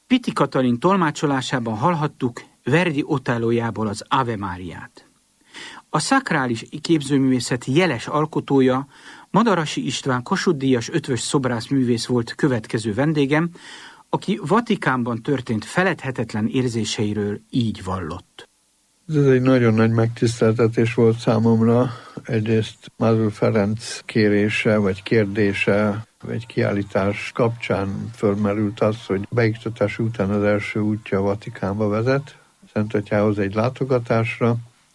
Pitti Katalin tolmácsolásában hallhattuk Verdi Otellójából az Ave Máriát. A szakrális képzőművészet jeles alkotója, Madarasi István Kossuth-díjas ötvös szobrászművész volt következő vendégem, aki Vatikánban történt feledhetetlen érzéseiről így vallott. Ez egy nagyon nagy megtiszteltetés volt számomra. Egyrészt Mazur Ferenc kérése vagy kérdése, egy kiállítás kapcsán fölmerült az, hogy beiktatás után az első útja a Vatikánba vezet, Szent Atyához egy látogatásra,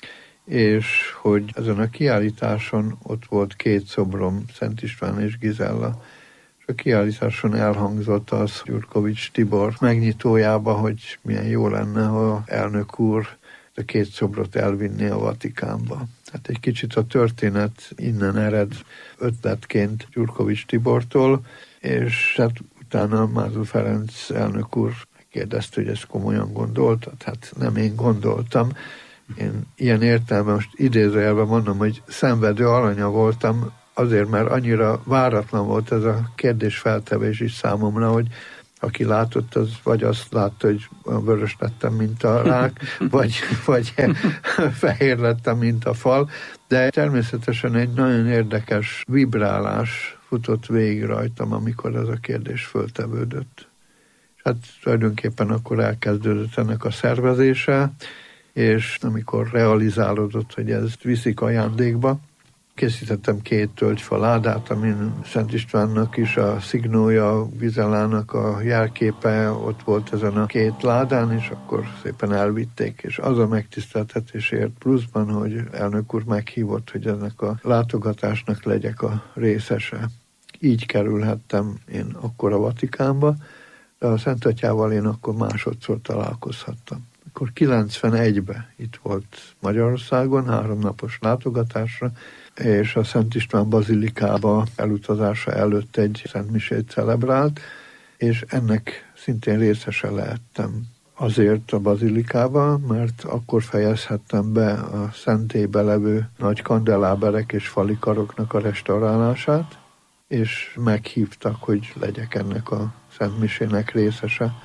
és hogy ezen a kiállításon ott volt 2 szobrom, Szent István és Gizella. És a kiállításon elhangzott az Gyurkovics Tibor megnyitójába, hogy milyen jó lenne, ha elnök úr a 2 szobrot elvinné a Vatikánba. Hát egy kicsit a történet innen ered ötletként Gyurkovics Tibortól, és hát utána Mazur Ferenc elnök úr kérdezte, hogy ezt komolyan gondoltad. Hát nem én gondoltam. Én ilyen értelemben most idézőjelben mondom, hogy szenvedő alanya voltam, azért, mert annyira váratlan volt ez a kérdésfeltevés is számomra, hogy aki látott, az vagy azt látta, hogy vörös lettem, mint a rák, vagy fehér lettem, mint a fal, de természetesen egy nagyon érdekes vibrálás futott végig rajtam, amikor ez a kérdés föltevődött. Hát tulajdonképpen akkor elkezdődött ennek a szervezése, és amikor realizálódott, hogy ezt viszik ajándékba, készítettem 2 tölgyfa ládát, amin Szent Istvánnak is a szignója, Gizellának a jelképe ott volt ezen a 2 ládán, és akkor szépen elvitték, és az a megtiszteltetésért pluszban, hogy elnök úr meghívott, hogy ennek a látogatásnak legyek a részese. Így kerülhettem én akkor a Vatikánba, de a Szent Atyával én akkor másodszor találkozhattam. Akkor 91-ben itt volt Magyarországon, 3 napos látogatásra, és a Szent István bazilikába elutazása előtt egy szentmisét celebrált, és ennek szintén részese lehettem azért a bazilikába, mert akkor fejezhettem be a szentélybe levő nagy kandeláberek és falikaroknak a restaurálását, és meghívtak, hogy legyek ennek a szentmisének részese.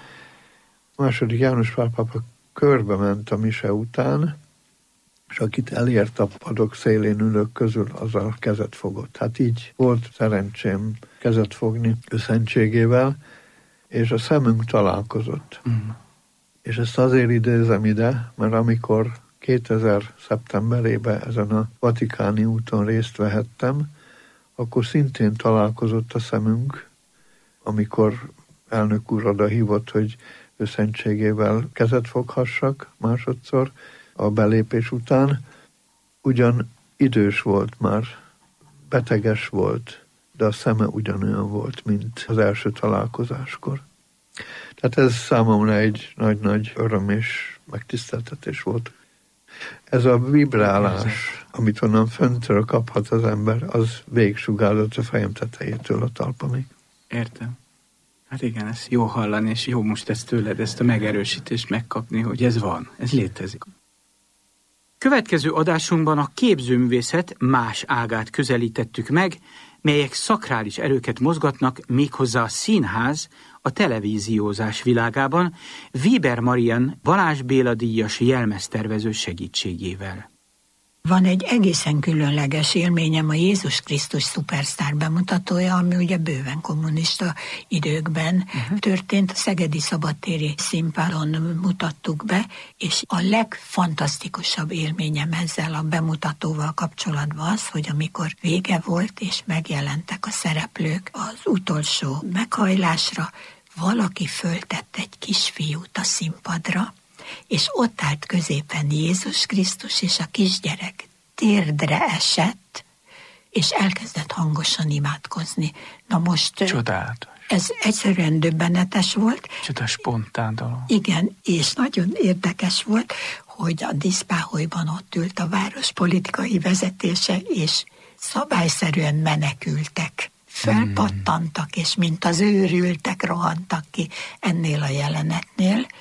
II. János Pál pápa körbe ment a mise után, és akit elért a padok szélén ülők közül, azzal kezet fogott. Hát így volt szerencsém kezet fogni ő szentségével, és a szemünk találkozott. És ezt azért idézem ide, mert amikor 2000 szeptemberében ezen a Vatikáni úton részt vehettem, akkor szintén találkozott a szemünk, amikor elnök úr oda hívott, hogy ő szentségével kezet foghassak másodszor a belépés után. Ugyan idős volt már, beteges volt, de a szeme ugyanolyan volt, mint az első találkozáskor. Tehát ez számomra egy nagy-nagy öröm és megtiszteltetés volt. Ez a vibrálás, amit onnan föntről kaphat az ember, az végigsugározott a fejem tetejétől a talpamig. Értem. Hát igen, ez jó hallani, és jó most ezt tőled, ezt a megerősítést megkapni, hogy ez van, ez létezik. Következő adásunkban a képzőművészet más ágát közelítettük meg, melyek szakrális erőket mozgatnak méghozzá a színház, a televíziózás világában Weber Marian Balázs Béla díjas jelmeztervező segítségével. Van egy egészen különleges élményem, a Jézus Krisztus szupersztár bemutatója, ami ugye bőven kommunista időkben történt. A szegedi szabadtéri színpadon mutattuk be, és a legfantasztikusabb élményem ezzel a bemutatóval kapcsolatban az, hogy amikor vége volt, és megjelentek a szereplők az utolsó meghajlásra, valaki föltett egy kisfiút a színpadra, és ott állt középen Jézus Krisztus, és a kisgyerek térdre esett, és elkezdett hangosan imádkozni. Na most... Csodálatos. Ez egyszerűen döbbenetes volt. Csoda spontán dolog. Igen, és nagyon érdekes volt, hogy a Diszpáholyban ott ült a város politikai vezetése, és szabályszerűen menekültek. Felpattantak, és mint az őrültek rohantak ki ennél a jelenetnél.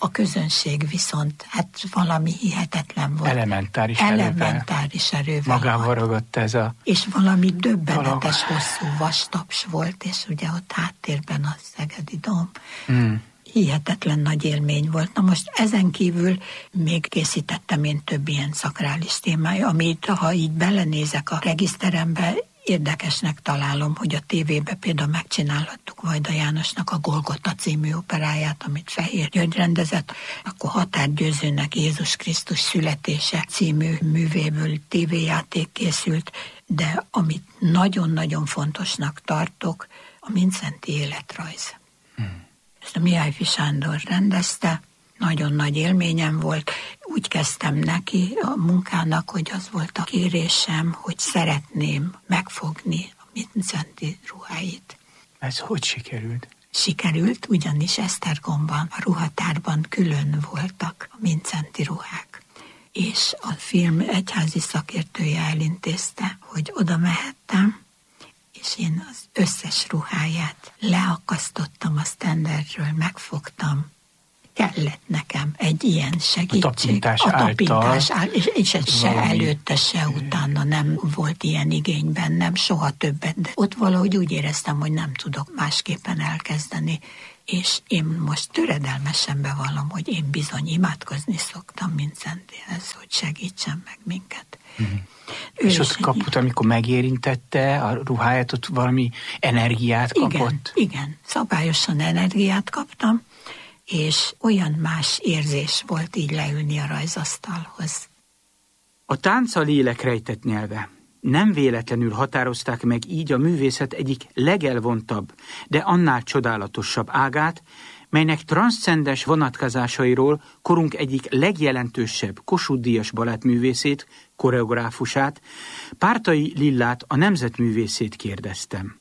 A közönség viszont hát valami hihetetlen volt. Elementáris erővel. Magával ragadt ez a... És valami döbbenetes hosszú vastaps volt, és ugye ott háttérben a Szegedi Dóm. Hihetetlen nagy élmény volt. Na most ezen kívül még készítettem én több ilyen szakrális témája, amit ha így belenézek a regiszterembe, érdekesnek találom, hogy a tévébe például megcsinálhattuk Vajda Jánosnak a Golgota című operáját, amit Fehér György rendezett, akkor Határ Győzőnek Jézus Krisztus születése című művéből tévéjáték készült, de amit nagyon-nagyon fontosnak tartok, a Mindszenty életrajz. Ezt a Mihályfi Sándor rendezte, nagyon nagy élményem volt. Úgy kezdtem neki a munkának, hogy az volt a kérésem, hogy szeretném megfogni a Mindszenty ruháit. Ez hogy sikerült? Sikerült, ugyanis Esztergomban, a ruhatárban külön voltak a Mindszenty ruhák. És a film egyházi szakértője elintézte, hogy oda mehettem, és én az összes ruháját leakasztottam a sztenderről, megfogtam. Kellett nekem egy ilyen segítség. A tapintás és se előtte, se utána nem volt ilyen igény bennem, soha többet. De ott valahogy úgy éreztem, hogy nem tudok másképpen elkezdeni. És én most töredelmesen bevallom, hogy én bizony imádkozni szoktam Mindszentyhez, hogy segítsen meg minket. És ott kapott, amikor megérintette a ruháját, ott valami energiát kapott? Igen, szabályosan energiát kaptam, és olyan más érzés volt így leülni a rajzasztalhoz. A tánc a lélek rejtett nyelve. Nem véletlenül határozták meg így a művészet egyik legelvontabb, de annál csodálatosabb ágát, melynek transzcendens vonatkozásairól korunk egyik legjelentősebb Kossuth-díjas balettművészét, koreográfusát, Pártai Lillát, a nemzetművészét kérdeztem.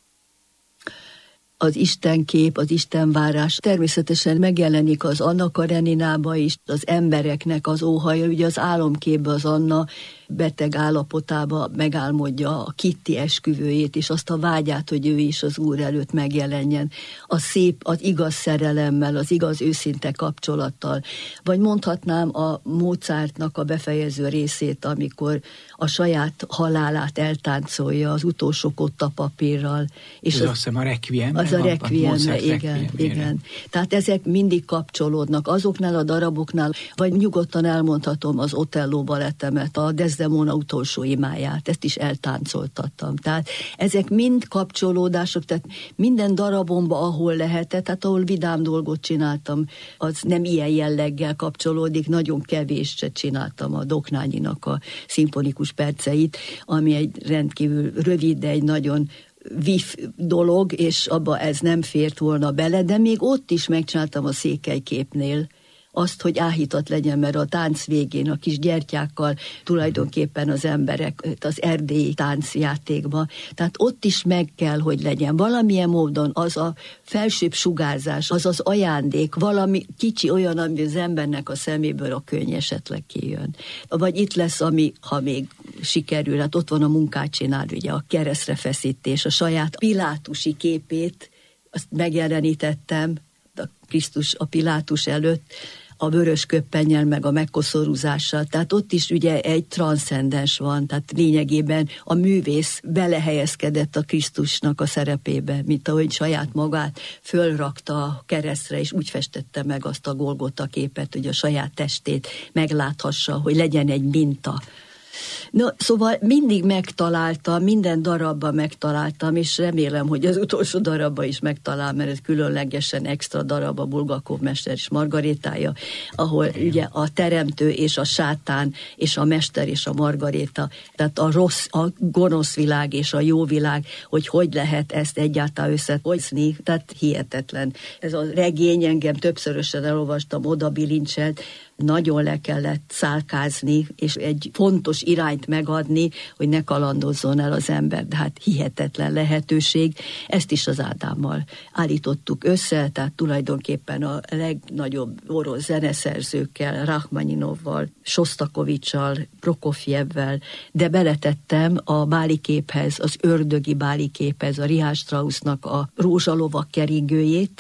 Az istenkép, az istenvárás természetesen megjelenik az Anna Kareninába is, az embereknek az óhaja, ugye az álomképben az Anna beteg állapotába megálmodja a Kitty esküvőjét, és azt a vágyát, hogy ő is az Úr előtt megjelenjen. A szép, az igaz szerelemmel, az igaz őszinte kapcsolattal. Vagy mondhatnám a Mozartnak a befejező részét, amikor a saját halálát eltáncolja az utolsó kottapapírral. És azt hiszem a Requiem. Az a Requiem, igen. Tehát ezek mindig kapcsolódnak. Azoknál a daraboknál, vagy nyugodtan elmondhatom az Otello balettemet, a Desdemona utolsó imáját, ezt is eltáncoltattam. Tehát ezek mind kapcsolódások, tehát minden darabomba, ahol lehetett, tehát ahol vidám dolgot csináltam, az nem ilyen jelleggel kapcsolódik, nagyon kevés csináltam a Doknányinak a szimfonikus perceit, ami egy rendkívül rövid, de egy nagyon vif dolog, és abba ez nem fért volna bele, de még ott is megcsináltam a Székelyképnél azt, hogy áhítat legyen, mert a tánc végén a kis gyertyákkal tulajdonképpen az emberek az erdélyi táncjátékban, tehát ott is meg kell, hogy legyen. Valamilyen módon az a felsőbb sugárzás, az az ajándék, valami kicsi olyan, ami az embernek a szeméből a könny esetleg kijön. Vagy itt lesz, ami, ha még sikerül, hát ott van a Munkát csinál, ugye a keresztre feszítés, a saját pilátusi képét, azt megjelenítettem, a Krisztus a Pilátus előtt, a vörös köppennyel, meg a megkoszorúzással. Tehát ott is ugye egy transzcendens van, tehát lényegében a művész belehelyezkedett a Krisztusnak a szerepébe, mint ahogy saját magát fölrakta a keresztre, és úgy festette meg azt a Golgota képet, hogy a saját testét megláthassa, hogy legyen egy minta. No, szóval mindig megtaláltam, minden darabban megtaláltam, és remélem, hogy az utolsó darabban is megtalál, mert ez különlegesen extra darab, a Bulgakov mester és Margarétája, ahol ugye a teremtő és a sátán és a mester és a Margaréta, tehát a rossz, a gonosz világ és a jó világ, hogy lehet ezt egyáltalán összehozni, tehát hihetetlen. Ez a regény, engem többszörösen elolvastam, oda bilincselt, nagyon le kellett szálkázni, és egy fontos irányt megadni, hogy ne kalandozzon el az ember, de hát hihetetlen lehetőség. Ezt is az Ádámmal állítottuk össze, tehát tulajdonképpen a legnagyobb orosz zeneszerzőkkel, Rachmaninovval, Sostakovicsal, Prokofjevvel, de beletettem a báliképhez, az ördögi báliképhez, a Richard Straussnak a Rózsalovak keringőjét,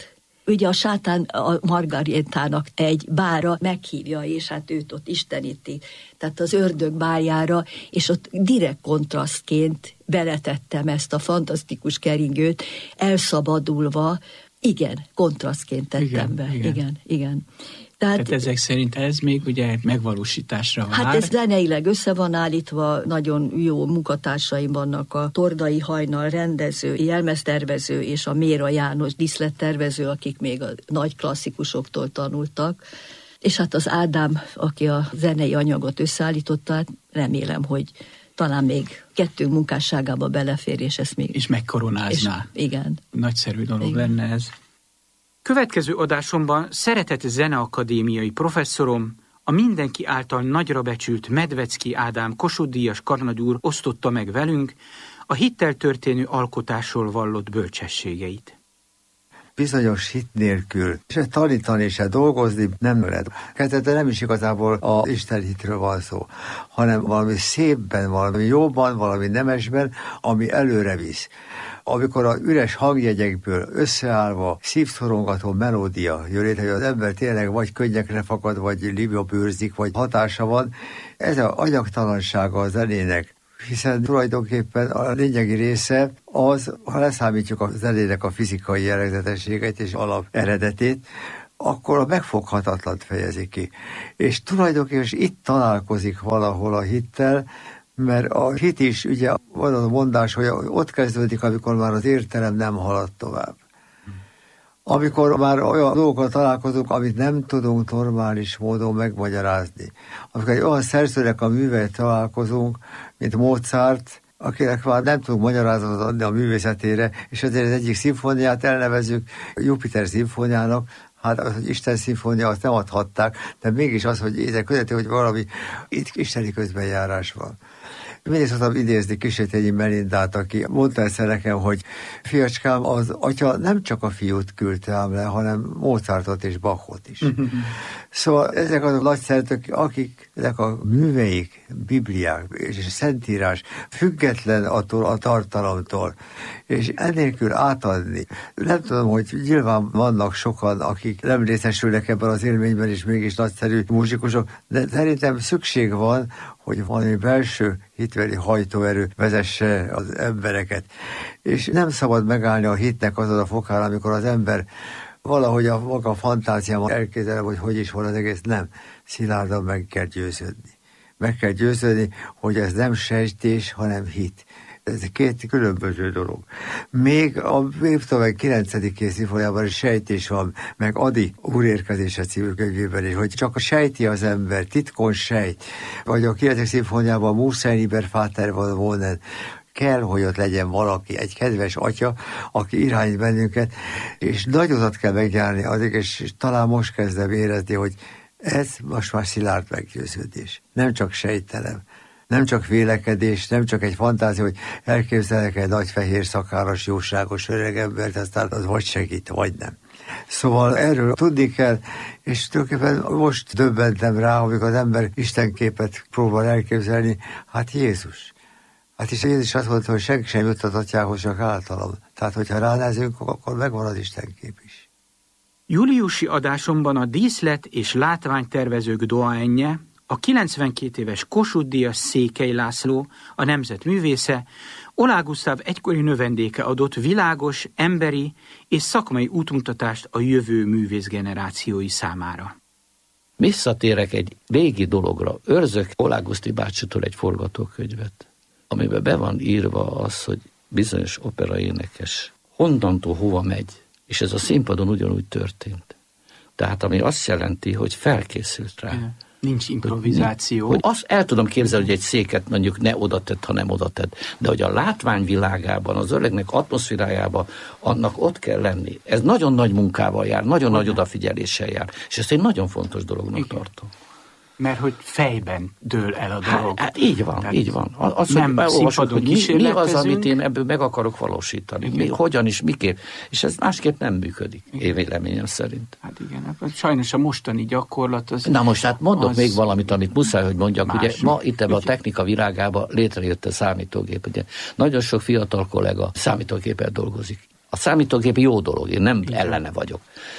Ugye a sátán a Margaritának egy bára meghívja, és hát őt ott isteníti, tehát az ördög bárjára, és ott direkt kontrasztként beletettem ezt a fantasztikus keringőt, elszabadulva, igen, kontrasztként tettem be. Igen. Tehát ezek szerint ez még ugye megvalósításra vár. Hát ez zeneileg össze van állítva, nagyon jó munkatársaim vannak, a Tordai Hajnal rendező, jelmeztervező és a Méra János díszlettervező, akik még a nagy klasszikusoktól tanultak. És hát az Ádám, aki a zenei anyagot összeállította, hát remélem, hogy talán még kettőnk munkásságába belefér, és ezt még... És megkoronázná. Igen. Nagyszerű dolog lenne ez. Következő adásomban szeretett zeneakadémiai professzorom, a mindenki által nagyra becsült Medvecki Ádám Kossuth-díjas karnagyúr osztotta meg velünk a hittel történő alkotásról vallott bölcsességeit. Bizonyos hit nélkül, se tanítani, se dolgozni nem lehet. Kezdetben nem is igazából az Isten hitről van szó, hanem valami szépben, valami jóban, valami nemesben, ami előre visz. Amikor az üres hangjegyekből összeállva szívszorongató melódia jön létre, hogy az ember tényleg vagy könnyekre fakad, vagy libja bőrzik, vagy hatása van, ez az anyagtalansága a zenének, hiszen tulajdonképpen a lényegi része az, ha leszámítjuk a zenének a fizikai jellegzetességeit és alap eredetét, akkor a megfoghatatlant fejezi ki. És tulajdonképpen itt találkozik valahol a hittel, mert a hit is, ugye van a mondás, hogy ott kezdődik, amikor már az értelem nem halad tovább. Amikor már olyan dolgokkal találkozunk, amit nem tudunk normális módon megmagyarázni. Amikor egy olyan szerzőnek a műveit találkozunk, mint Mozart, akinek már nem tudunk magyarázatot adni a művészetére, és ezért az egyik szimfóniát elnevezzük Jupiter szimfóniának, hát az Isten szimfónia, azt nem adhatták, de mégis az, hogy ezek között, hogy valami itt isteni közbenjárás van. Mindig szoktam idézni Kisétényi Melindát, aki mondta egyszer nekem, hogy fiacskám, az atya nem csak a fiút küldte ám le, hanem Mozartot és Bachot is. Szóval ezek azok nagy szeretők, akiknek a műveik, bibliák és szentírás független attól a tartalomtól, és ennélkül átadni. Nem tudom, hogy nyilván vannak sokan, akik nem részesülnek ebben az élményben, és mégis nagyszerű muzsikusok, de szerintem szükség van, hogy valami belső hitveli hajtóerő vezesse az embereket. És nem szabad megállni a hitnek azon a fokára, amikor az ember valahogy a maga fantáziában elképzelem, hogy is van az egész. Nem. Szilárdan meg kell győződni. Meg kell győződni, hogy ez nem sejtés, hanem hit. Ez két különböző dolog. Még a Beethoven 9. szimfóniában is sejtés van, meg Adi úrérkezése című könyvében is, hogy csak a sejti az ember, titkon sejt. Vagy a 9. szimfóniában Musen über Vater von Wohnen, kell, hogy ott legyen valaki, egy kedves atya, aki irányít bennünket, és nagy utat kell megjárni addig, és talán most kezdem érezni, hogy ez most már szilárd meggyőződés. Nem csak sejtelem, nem csak vélekedés, nem csak egy fantázia, hogy elképzelek egy nagy fehér szakáras, jóságos öregembert, aztán az vagy segít, vagy nem. Szóval erről tudni kell, és tulajdonképpen most döbbentem rá, amikor az ember istenképet próbál elképzelni, hát Jézus. Hát és Jézus azt mondta, hogy senki sem jut az atyához, csak általam. Tehát, hogyha ránézünk, akkor megvan az istenkép is. Júliusi adásomban a díszlet- és látványtervezők doáenje, a 92 éves Kossuth-díjas Székely László, a nemzet művésze, Olá Gusztáv egykori növendéke adott világos, emberi és szakmai útmutatást a jövő művészgenerációi számára. Visszatérek egy régi dologra. Őrzök Olá Guszti bácsitól egy forgatókönyvet, amiben be van írva az, hogy bizonyos operaénekes honnantól hova megy, és ez a színpadon ugyanúgy történt. Tehát ami azt jelenti, hogy felkészült rá. Nincs improvizáció. Hogy azt el tudom képzelni, hogy egy széket mondjuk ne oda tett, hanem oda tett. De hogy a látványvilágában, az öregnek atmoszférájában, annak ott kell lenni. Ez nagyon nagy munkával jár, nagyon nagy odafigyeléssel jár. És ezt egy nagyon fontos dolognak tartom. Mert hogy fejben dől el a dolog. Hát így van, tehát így van. Az, nem hogy mi az, amit én ebből meg akarok valósítani. Hogyan is, miképp. És ez másképp nem működik, én véleményem szerint. Hát igen, sajnos a mostani gyakorlat az... Na most hát mondok még valamit, amit muszáj, hogy mondjak. Ugye ma itt ebben a technika világában létrejött a számítógép. Ugye nagyon sok fiatal kollega számítógéppel dolgozik. A számítógép jó dolog, én nem ellene vagyok.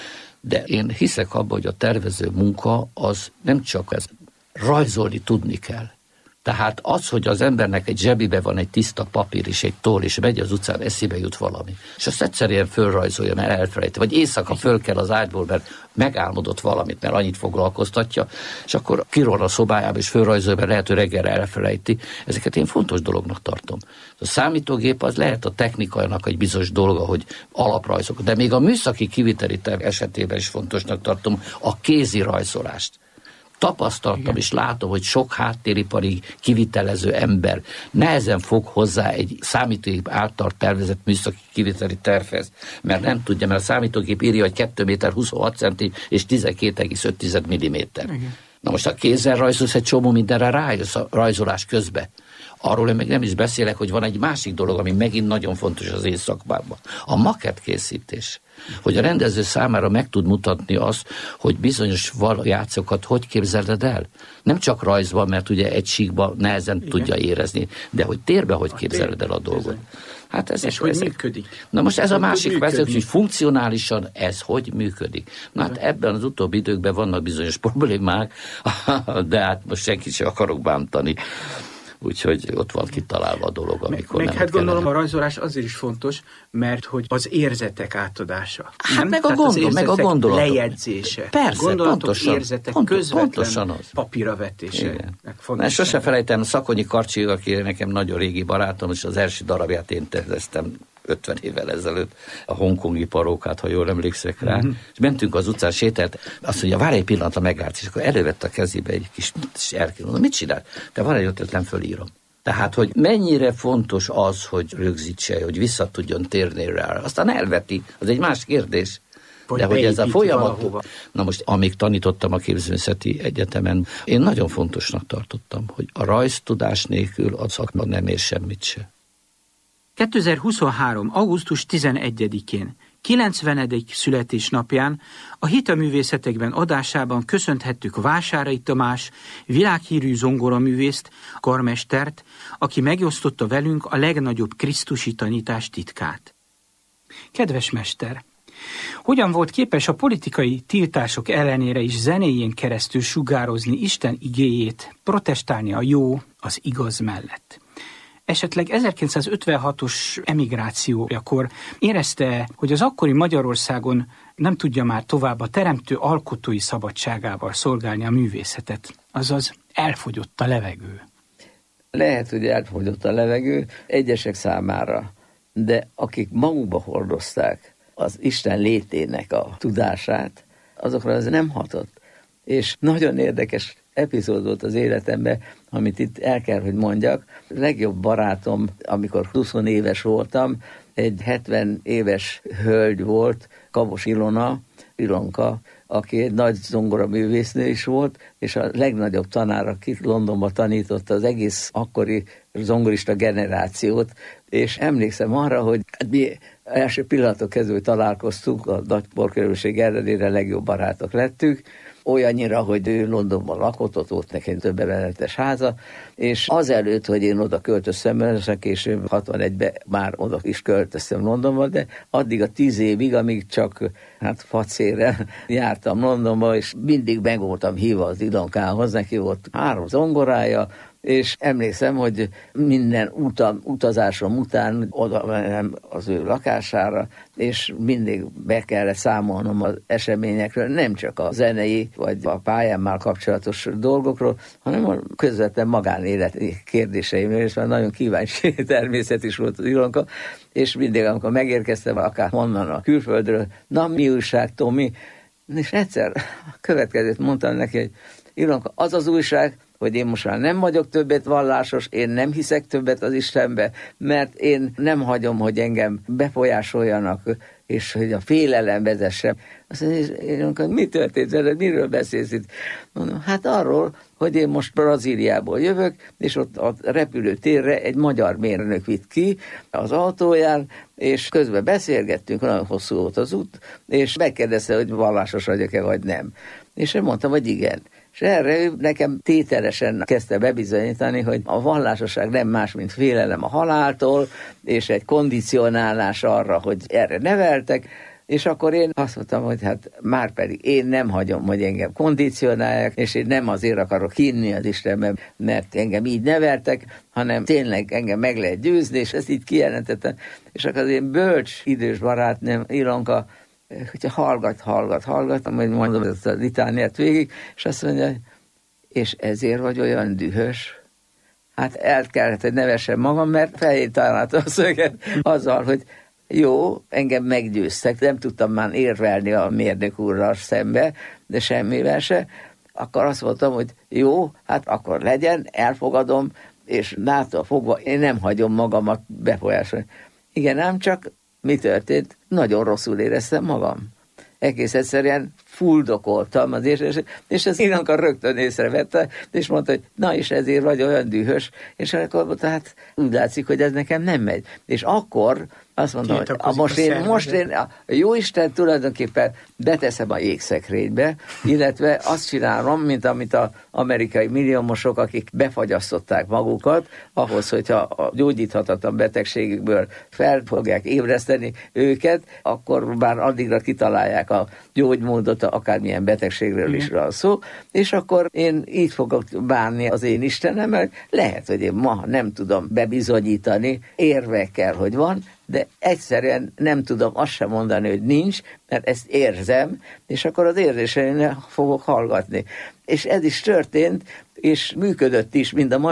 De én hiszek abban, hogy a tervező munka az nem csak ez. Rajzolni tudni kell. Tehát az, hogy az embernek egy zsebibe van egy tiszta papír és egy toll, és megy az utcán, eszébe jut valami. És azt egyszerűen fölrajzolja, mert elfelejti. Vagy éjszaka föl kell az ágyból, mert megálmodott valamit, mert annyit foglalkoztatja, és akkor kirol a szobájába, és fölrajzolja, mert lehet, hogy reggelre elfelejti. Ezeket én fontos dolognak tartom. A számítógép az lehet a technikának egy bizonyos dolga, hogy alaprajzok. De még a műszaki kiviteli terv esetében is fontosnak tartom a kézi rajzolást. Tapasztaltam és látom, hogy sok háttéripari kivitelező ember nehezen fog hozzá egy számítógép által tervezett műszaki kiviteli tervhez, mert nem tudja, mert a számítógép írja, hogy 2 méter 26 centi és 12,5 milliméter. Na most a kézzel rajzolsz, egy csomó mindenre rájössz a rajzolás közben. Arról én meg nem is beszélek, hogy van egy másik dolog, ami megint nagyon fontos az én szakmában. A makettkészítés. Hogy a rendező számára meg tud mutatni azt, hogy bizonyos játszókat hogy képzeled el. Nem csak rajzban, mert ugye egy síkban nehezen tudja érezni, de hogy térben hogy képzeled el a dolgot. Hát és hogy működik. Na most ez a másik vezető, hogy funkcionálisan ez hogy működik. Na hát ebben az utóbbi időkben vannak bizonyos problémák, de hát most senkit sem akarok bántani. Úgyhogy ott van kitalálva a dolog, amikor meg nem hát gondolom a rajzolás azért is fontos, mert hogy az érzetek átadása. Hát nem? meg a gondolatok lejegyzése. Persze, gondolatok, pontosan. Érzetek, közvetlen papírra vetése. Sose felejtem, Szakonyi Karcsi, aki nekem nagyon régi barátom, és az első darabját én terveztem 50 évvel ezelőtt, a hongkongi parókát, ha jól emlékszek rá, és mentünk az utcán, sétált, azt mondja, várj egy pillanatra, meglátsz, és akkor elővette a kezébe egy kis erkén, mondom, mit csinál? De van egy ötletem, fölírom. Tehát, hogy mennyire fontos az, hogy rögzítse, hogy vissza tudjon térni rá. Aztán elveti, az egy más kérdés. De hogy ez a folyamat... Valahova. Na most, amíg tanítottam a Képzőművészeti Egyetemen, én nagyon fontosnak tartottam, hogy a rajztudás nélkül a szakma nem ér semmit se. 2023. augusztus 11-én, 90. születésnapján a Hitaművészetekben adásában köszönthettük Vásárai Tamás, világhírű zongoraművészt, karmestert, aki megosztotta velünk a legnagyobb krisztusi tanítás titkát. Kedves mester! Hogyan volt képes a politikai tiltások ellenére is zenéjén keresztül sugározni Isten igéjét, protestálni a jó, az igaz mellett? Esetleg 1956-os emigrációjakor érezte, hogy az akkori Magyarországon nem tudja már tovább a teremtő alkotói szabadságával szolgálni a művészetet, azaz elfogyott a levegő. Lehet, hogy elfogyott a levegő egyesek számára, de akik magukba hordozták az Isten létének a tudását, azokra ez nem hatott. És nagyon érdekes epizód volt az életemben, amit itt el kell, hogy mondjak. A legjobb barátom, amikor 20 éves voltam, egy 70 éves hölgy volt, Kavos Ilonka, aki egy nagy zongoraművésznő is volt, és a legnagyobb tanár, aki Londonban tanította az egész akkori zongorista generációt, és emlékszem arra, hogy mi első pillanatok kezdve találkoztunk, a nagy porkerülség ellenére legjobb barátok lettünk, olyannyira, hogy ő Londonban lakott, ott volt nekem több emeletes háza, és azelőtt, hogy én oda költöztem, mert később 61-ben már oda is költöztem Londonba, de addig a 10 évig, amíg csak facérrel jártam Londonba, és mindig meg voltam hívva az Ilonkához, neki volt 3 zongorája, és emlékszem, hogy minden utazásom után oda mentem az ő lakására, és mindig be kellett számolnom az eseményekről, nem csak a zenei vagy a pályámmal kapcsolatos dolgokról, hanem a közvetlen magánéleti kérdéseimről, és már nagyon kíváncsi természet is volt az Ilonka, és mindig, amikor megérkeztem, akár honnan a külföldről, na mi újság, Tomi? És egyszer a következőt mondtam neki, hogy Ilonka, az az újság, hogy én most már nem vagyok többet vallásos, én nem hiszek többet az Istenbe, mert én nem hagyom, hogy engem befolyásoljanak, és hogy a félelem vezesse. Azt mondja, mi történt veled, miről beszélsz itt? Mondom, hát arról, hogy én most Brazíliából jövök, és ott a repülőtérre egy magyar mérnök vitt ki az autóján, és közben beszélgettünk, nagyon hosszú volt az út, és megkérdezte, hogy vallásos vagyok-e, vagy nem. És én mondtam, hogy igen. És erre ő nekem tételesen kezdte bebizonyítani, hogy a vallásosság nem más, mint félelem a haláltól, és egy kondicionálás arra, hogy erre neveltek, és akkor én azt mondtam, hogy hát már pedig én nem hagyom, hogy engem kondicionálják, és én nem azért akarok hinni az Istenben, mert engem így neveltek, hanem tényleg engem meg lehet győzni, és ezt így kijelentettem. És akkor az én bölcs idős barátnőm, Ilonka, hogyha hallgat, majd mondom ezt a litániát végig, és azt mondja, és ezért vagy olyan dühös? Hát el kellett, hogy nevessem magam, mert fején találtam a szöget azzal, hogy jó, engem meggyőztek, nem tudtam már érvelni a mérnök úrral szembe, de semmivel se. Akkor azt mondtam, hogy jó, hát akkor legyen, elfogadom, és nától fogva én nem hagyom magamat befolyásolni. Igen, ám csak mi történt? Nagyon rosszul éreztem magam. Egész egyszerűen fuldokoltam az és az Ilonka rögtön észrevette, és mondta, hogy na és ezért vagy olyan dühös, és akkor mondta, hát úgy látszik, hogy ez nekem nem megy. És akkor azt mondom, hogy most én a Jóisten tulajdonképpen beteszem a jégszekrénybe, illetve azt csinálom, mint amit az amerikai milliómosok, akik befagyasztották magukat, ahhoz, hogyha a gyógyíthatatlan betegségükből fel fogják ébreszteni őket, akkor már addigra kitalálják a gyógymódot, akármilyen betegségről is van szó, és akkor én így fogok bánni az én Istenemmel, lehet, hogy én ma nem tudom bebizonyítani érvekkel, hogy van, de egyszerűen nem tudom azt sem mondani, hogy nincs, mert ezt érzem, és akkor az érzéseimre fogok hallgatni. És ez is történt, és működött is, mind a mai